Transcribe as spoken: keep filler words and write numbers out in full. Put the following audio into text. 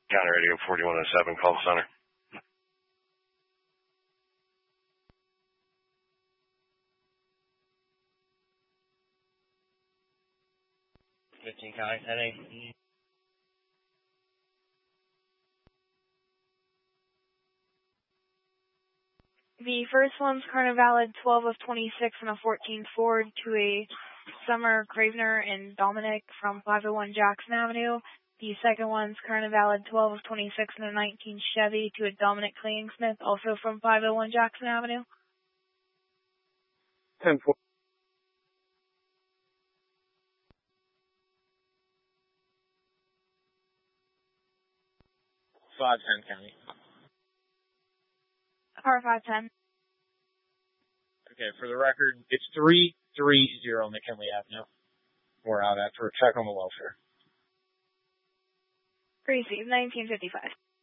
County Radio forty-one oh seven, call the center. fifteen County, ten eight. The first one's Carnivalid twelve of twenty-six and a fourteen Ford to a Summer Gravener and Dominic from five oh one Jackson Avenue. The second one's Carnivalid twelve of twenty-six and a nineteen Chevy to a Dominic Klingsmith, also from five oh one Jackson Avenue. ten four. five ten County. Car five ten. Okay, for the record, it's three three zero McKinley Avenue. We're out after a check on the welfare. Receive nineteen fifty-five.